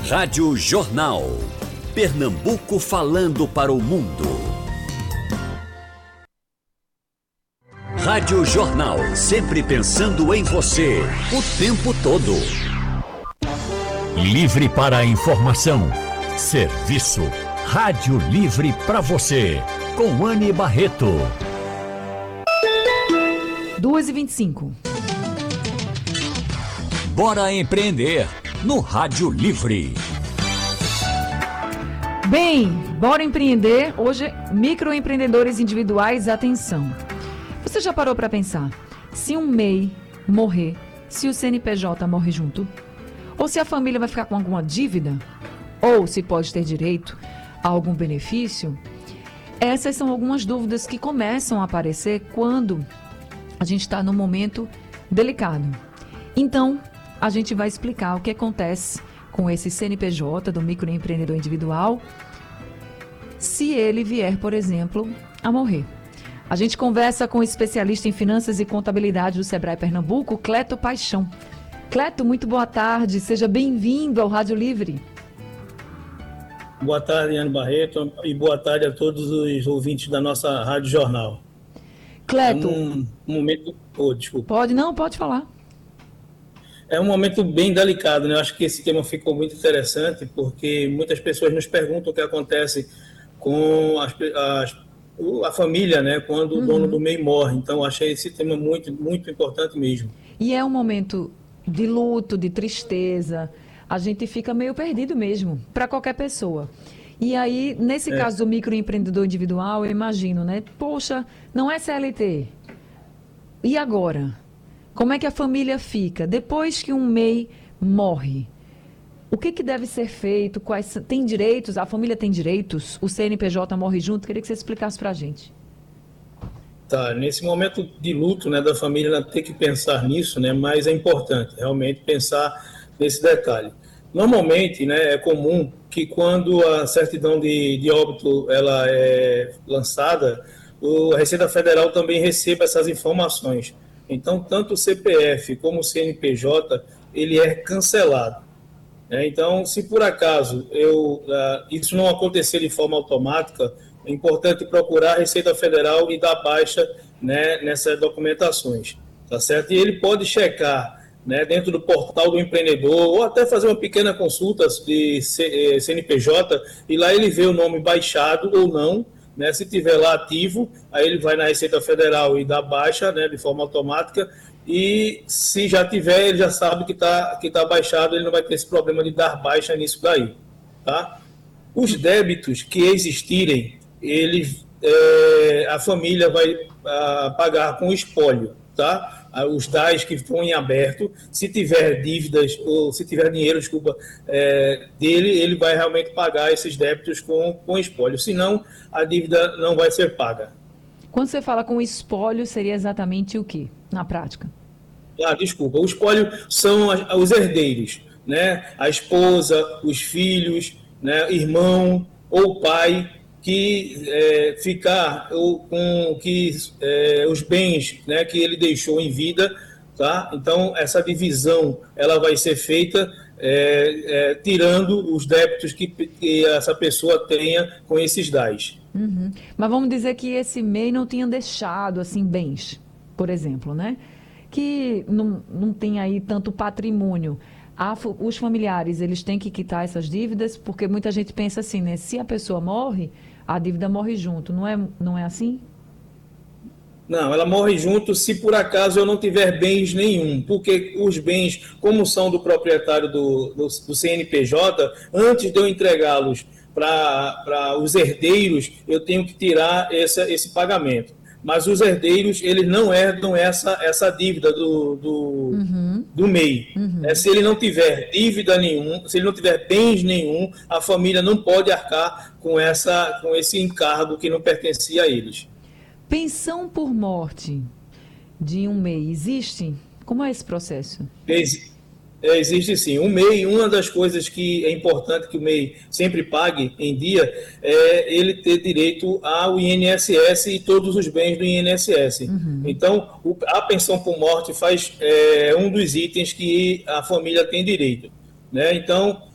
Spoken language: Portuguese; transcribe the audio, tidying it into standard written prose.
Rádio Jornal. Pernambuco falando para o mundo. Rádio Jornal, sempre pensando em você, o tempo todo. Livre para a informação. Serviço. Rádio Livre para você. Com Anne Barreto. 2h25. Bora empreender no Rádio Livre. Bem, bora empreender. Hoje, microempreendedores individuais, atenção. Você já parou para pensar? Se um MEI morrer, se o CNPJ morre junto? Ou se a família vai ficar com alguma dívida? Ou se pode ter direito a algum benefício? Essas são algumas dúvidas que começam a aparecer quando a gente está num momento delicado. Então, a gente vai explicar o que acontece com esse CNPJ do microempreendedor individual se ele vier, por exemplo, a morrer. A gente conversa com o especialista em finanças e contabilidade do Sebrae Pernambuco, Cleto Paixão. Cleto, muito boa tarde, seja bem-vindo ao Rádio Livre. Boa tarde, Anne Barreto, e boa tarde a todos os ouvintes da nossa Rádio Jornal. Cleto. É um momento... desculpa. Pode falar. É um momento bem delicado, né? Eu acho que esse tema ficou muito interessante, porque muitas pessoas nos perguntam o que acontece com a família, né? Quando o dono do MEI morre. Então, eu achei esse tema muito, muito importante mesmo. E é um momento de luto, de tristeza. A gente fica meio perdido mesmo, para qualquer pessoa. E aí, nesse caso do microempreendedor individual, eu imagino, né? Poxa, não é CLT. E agora? Como é que a família fica? Depois que um MEI morre, o que deve ser feito? Tem direitos? A família tem direitos? O CNPJ morre junto? Queria que você explicasse para a gente. Tá, nesse momento de luto, né, da família, ela tem que pensar nisso, né? Mas é importante realmente pensar nesse detalhe. Normalmente, né, é comum que quando a certidão de óbito ela é lançada, a Receita Federal também receba essas informações. Então, tanto o CPF como o CNPJ, ele é cancelado. Então, se por acaso isso não acontecer de forma automática, é importante procurar a Receita Federal e dar baixa, né, nessas documentações, tá certo? E ele pode checar, né, dentro do portal do empreendedor, ou até fazer uma pequena consulta de CNPJ, e lá ele vê o nome baixado ou não, né? Se tiver lá ativo, aí ele vai na Receita Federal e dá baixa, né, de forma automática, e se já tiver, ele já sabe que tá baixado, ele não vai ter esse problema de dar baixa nisso daí, tá? Os débitos que existirem, a família vai pagar com espólio, tá? Os DAS que estão em aberto, se tiver dívidas, ou se tiver dinheiro, dele, ele vai realmente pagar esses débitos com espólio, senão a dívida não vai ser paga. Quando você fala com espólio, seria exatamente o que, na prática? O espólio são os herdeiros, né? A esposa, os filhos, né? Irmão ou pai, que ficar com os bens, né, que ele deixou em vida, tá? Então, essa divisão ela vai ser feita tirando os débitos que essa pessoa tenha com esses DAS. Uhum. Mas vamos dizer que esse MEI não tinha deixado assim, bens, por exemplo, né? Que não tem aí tanto patrimônio. Os familiares, eles têm que quitar essas dívidas, porque muita gente pensa assim, né? Se a pessoa morre, a dívida morre junto. Não é assim? Não, ela morre junto se por acaso eu não tiver bens nenhum, porque os bens, como são do proprietário do CNPJ, antes de eu entregá-los para os herdeiros, eu tenho que tirar esse pagamento. Mas os herdeiros, eles não herdam essa dívida do MEI. Uhum. Se ele não tiver dívida nenhuma, se ele não tiver bens nenhum, a família não pode arcar com esse encargo que não pertencia a eles. Pensão por morte de um MEI existe? Como é esse processo? Existe sim. O MEI, uma das coisas que é importante que o MEI sempre pague em dia é ele ter direito ao INSS e todos os bens do INSS. Uhum. Então, a pensão por morte um dos itens que a família tem direito, né? Então,